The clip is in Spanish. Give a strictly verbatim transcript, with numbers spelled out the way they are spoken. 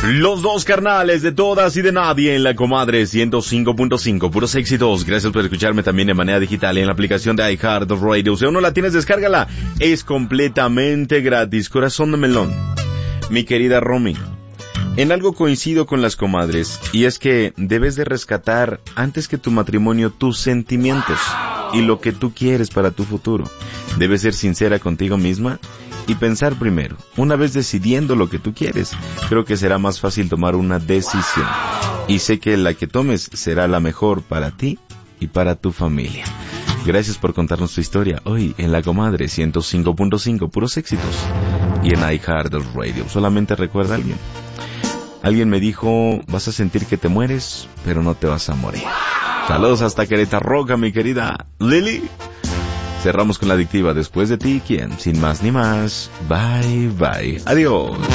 Los dos carnales de todas y de nadie en la comadre ciento cinco punto cinco, puros éxitos. Gracias por escucharme también de manera digital y en la aplicación de iHeartRadio. Si aún no la tienes, descárgala. Es completamente gratis. Corazón de melón. Mi querida Romy, en algo coincido con las comadres, y es que debes de rescatar antes que tu matrimonio tus sentimientos y lo que tú quieres para tu futuro. Debes ser sincera contigo misma y pensar primero. Una vez decidiendo lo que tú quieres, creo que será más fácil tomar una decisión. Y sé que la que tomes será la mejor para ti y para tu familia. Gracias por contarnos tu historia hoy en La Comadre ciento cinco punto cinco, puros éxitos. Y en iHeartRadio. Solamente recuerda a alguien. Alguien me dijo, vas a sentir que te mueres, pero no te vas a morir. Saludos hasta Querétaro, mi querida Lily. Cerramos con la adictiva. Después de ti, ¿quién? Sin más ni más. Bye, bye. Adiós.